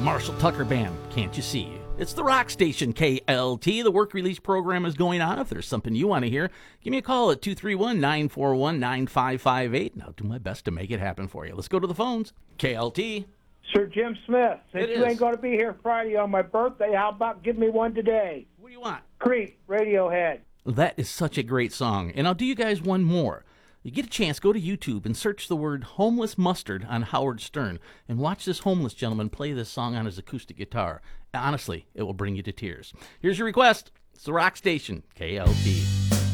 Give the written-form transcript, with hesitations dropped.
Marshall Tucker Band, Can't You See? It's the rock station, KLT. The work release program is going on. If there's something you want to hear, give me a call at 231-941-9558, and I'll do my best to make it happen for you. Let's go to the phones. KLT. Sir Jim Smith, since It you is. ain't going to be here Friday on my birthday, how about give me one today? What do you want? Creep, Radiohead. That is such a great song, and I'll do you guys one more. You get a chance, go to YouTube and search the word Homeless Mustard on Howard Stern and watch this homeless gentleman play this song on his acoustic guitar. Honestly, it will bring you to tears. Here's your request. It's the rock station, KLT.